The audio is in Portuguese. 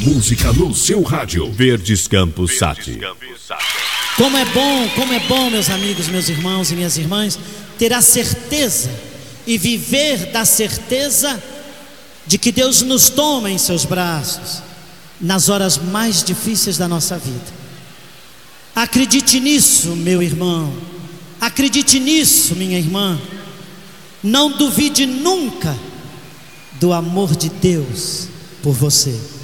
música no seu rádio. Verdes Campos Sat. Como é bom, meus amigos, meus irmãos e minhas irmãs, ter a certeza e viver da certeza de que Deus nos toma em seus braços nas horas mais difíceis da nossa vida. Acredite nisso, meu irmão. Acredite nisso, minha irmã. Não duvide nunca do amor de Deus por você.